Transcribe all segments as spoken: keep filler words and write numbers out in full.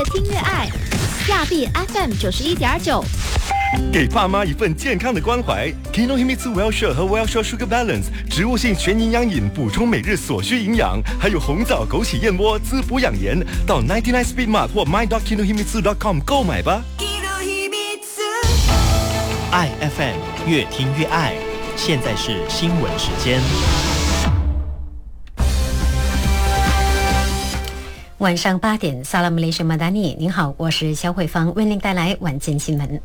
听越爱，亚庇 F M 九十一点九。 给爸妈一份健康的关怀 ，Kinohimitsu Wellshore 和 Wellshore Sugar Balance 植物性全营养饮，补充每日所需营养，还有红枣枸杞燕窝滋补养颜。到 九十九 Speed Mart 或 my dot kinohimitsu dot com 购买吧。 爱 F M 越听越爱，现在是新闻时间。 晚上八点，萨拉姆雷什马达尼，您好，我是肖慧芳，为您带来晚间新闻。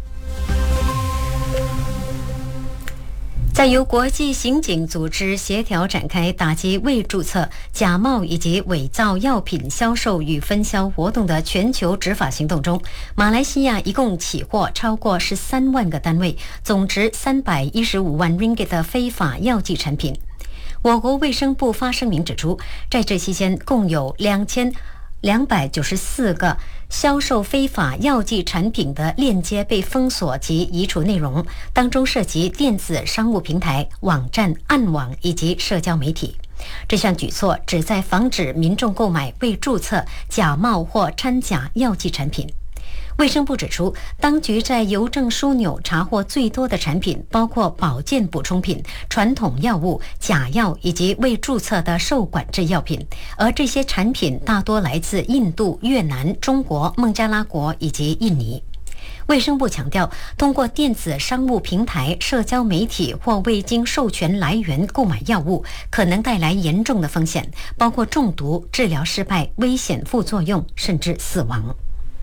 在由国际刑警组织协调展开打击未注册、假冒以及伪造药品销售与分销活动的全球执法行动中，马来西亚一共起获超过十三万个单位，总值三百一十五万 ringgit 的非法药剂产品。我国卫生部发声明指出，在这期间共有两千两百九十四个销售非法药剂产品的链接被封锁及移除内容，当中涉及电子商务平台、网站、暗网以及社交媒体。这项举措旨在防止民众购买未注册、假冒或掺假药剂产品。卫生部指出，当局在邮政枢纽查获最多的产品包括保健补充品、传统药物、假药以及未注册的受管制药品，而这些产品大多来自印度、越南、中国、孟加拉国以及印尼。卫生部强调，通过电子商务平台、社交媒体或未经授权来源购买药物，可能带来严重的风险，包括中毒、治疗失败、危险副作用，甚至死亡。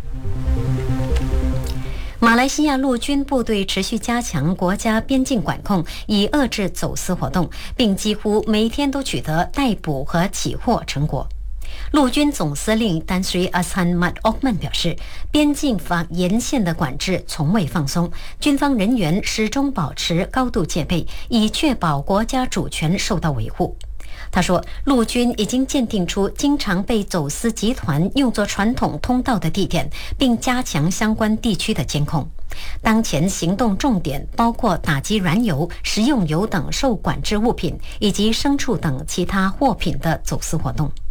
马来西亚陆军部队持续加强国家边境管控，以遏制走私活动，并几乎每天都取得逮捕和起获成果。陆军总司令丹斯里阿斯罕马奥曼表示，边境防沿线的管制从未放松，军方人员始终保持高度戒备，以确保国家主权受到维护。他说，陆军已经鉴定出经常被走私集团用作传统通道的地点，并加强相关地区的监控。当前行动重点包括打击燃油、食用油等受管制物品，以及牲畜等其他货品的走私活动。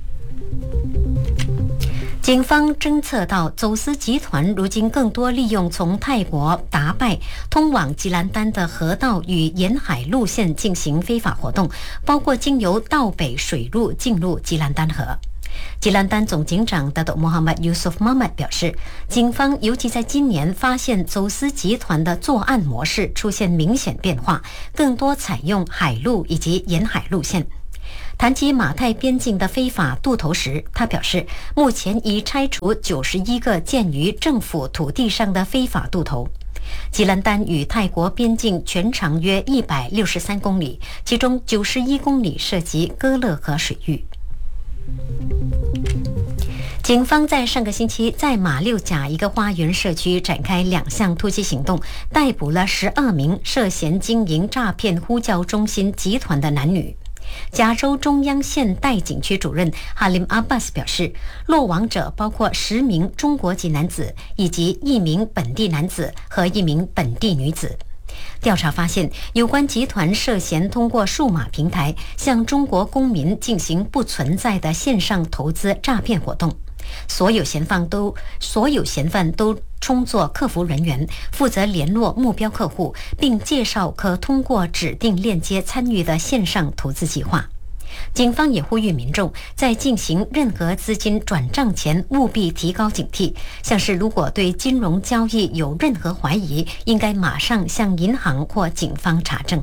警方侦测到，走私集团如今更多利用从泰国达拜通往吉兰丹的河道与沿海路线进行非法活动，包括经由道北水路进入吉兰丹河。吉兰丹总警长达斗穆罕默德 Yusuf Mohamad 表示，警方尤其在今年发现走私集团的作案模式出现明显变化，更多采用海路以及沿海路线。谈及马泰边境的非法渡头时，他表示，目前已拆除九十一个建于政府土地上的非法渡头。吉兰丹与泰国边境全长约一百六十三公里，其中九十一公里涉及哥勒河水域。警方在上个星期在马六甲一个花园社区展开两项突击行动，逮捕了十二名涉嫌经营诈骗呼叫中心集团的男女。加州中央县代警区主任哈林阿巴斯表示，落网者包括十名中国籍男子以及一名本地男子和一名本地女子。调查发现，有关集团涉嫌通过数码平台向中国公民进行不存在的线上投资诈骗活动。所有嫌犯都所有嫌犯都充作客服人员，负责联络目标客户，并介绍可通过指定链接参与的线上投资计划。警方也呼吁民众在进行任何资金转账前务必提高警惕，像是如果对金融交易有任何怀疑，应该马上向银行或警方查证。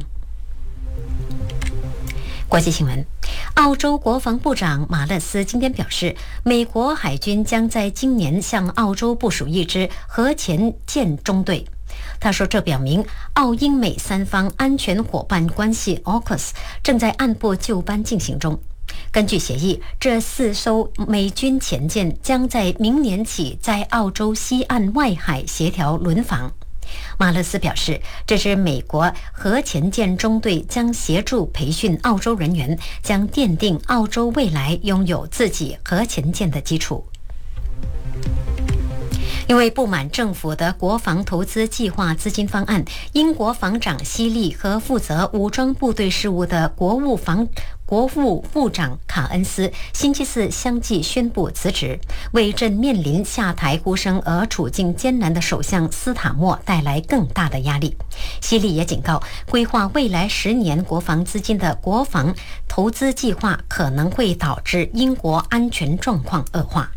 国际新闻，澳洲国防部长马勒斯今天表示，美国海军将在今年向澳洲部署一支核潜舰中队。他说，这表明澳英美三方安全伙伴关系 A U K U S 正在按部就班进行中。根据协议，这四艘美军潜舰将在明年起在澳洲西岸外海协调轮防。马勒斯表示，这支美国核潜舰中队将协助培训澳洲人员，将奠定澳洲未来拥有自己核潜舰的基础。因为不满政府的国防投资计划资金方案，英国防长希利和负责武装部队事务的国务防国务部长卡恩斯星期四相继宣布辞职，为正面临下台呼声而处境艰难的首相斯塔默带来更大的压力。希利也警告，规划未来十年国防资金的国防投资计划可能会导致英国安全状况恶化。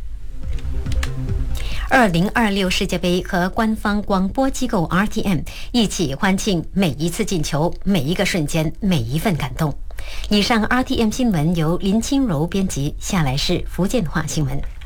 二零二六世界杯和官方广播机构 R T M 一起欢庆每一次进球、每一个瞬间、每一份感动。以上 R T M 新闻由林清柔编辑，下来是福建话新闻。